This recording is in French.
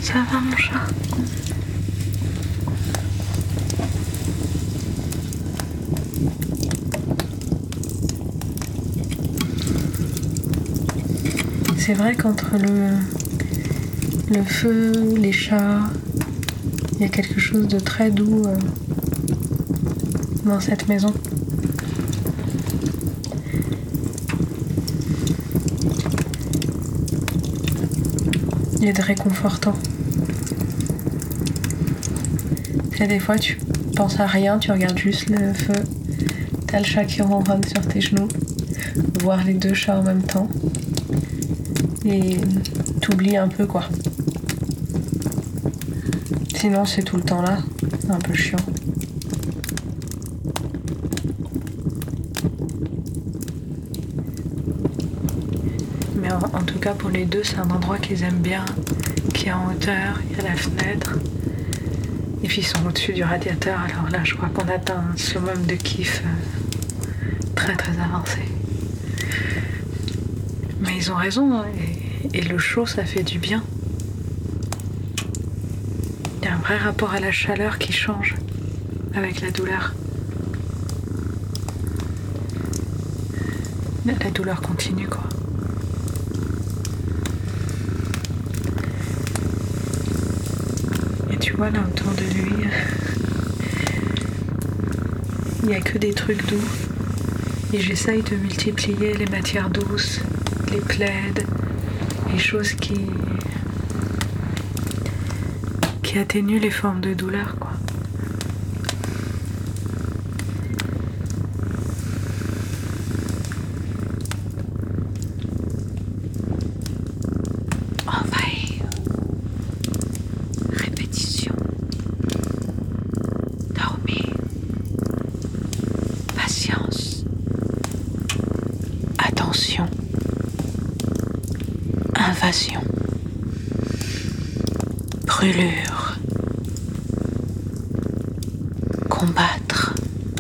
Ça va mon chat? C'est vrai qu'entre le feu, les chats, il y a quelque chose de très doux dans cette maison. Il est de réconfortant. Et des fois tu penses à rien, tu regardes juste le feu, t'as le chat qui ronronne sur tes genoux, voir les deux chats en même temps, et t'oublies un peu quoi. Sinon c'est tout le temps là, c'est un peu chiant. Mais en tout cas pour les deux c'est un endroit qu'ils aiment bien, qui est en hauteur, il y a la fenêtre. Et puis ils sont au-dessus du radiateur, alors là je crois qu'on atteint un summum de kiff très très avancé. Mais ils ont raison, hein, et le chaud ça fait du bien. Il y a un vrai rapport à la chaleur qui change avec la douleur. La douleur continue quoi. Et tu vois là autour de lui, il n'y a que des trucs doux. Et j'essaye de multiplier les matières douces, les plaids, les choses qui atténuent les formes de douleur, quoi. Envahir. Répétition. Dormir. Patience. Attention. Invasion. Brûlure. Combattre.